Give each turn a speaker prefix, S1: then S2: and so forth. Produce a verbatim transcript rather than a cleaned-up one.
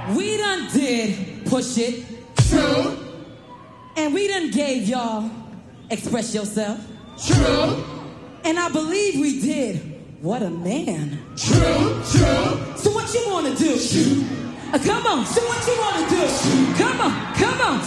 S1: We done did Push It.
S2: True.
S1: And we done gave y'all Express Yourself.
S2: True.
S1: And I believe we did What a Man.
S2: True, true.
S1: So what you wanna do?
S2: Shoot.
S1: Uh, come on, so what you wanna do?
S2: Shoot.
S1: Come on, come on.